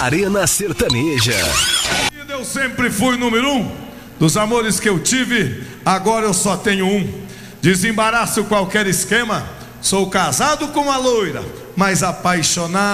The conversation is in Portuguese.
Arena Sertaneja. Eu sempre fui número 1 dos amores que eu tive, agora eu só tenho um. Desembaraço qualquer esquema, sou casado com uma loira, mas apaixonado